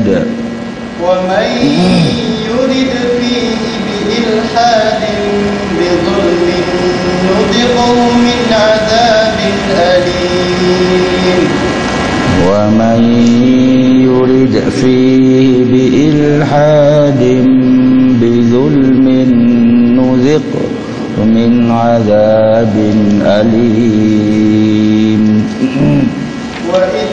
ومن يرد فيه بإلحاد بظلم نذقه من عذاب أليم ومن يرد فيه بإلحاد بظلم نذقه من عذاب أليم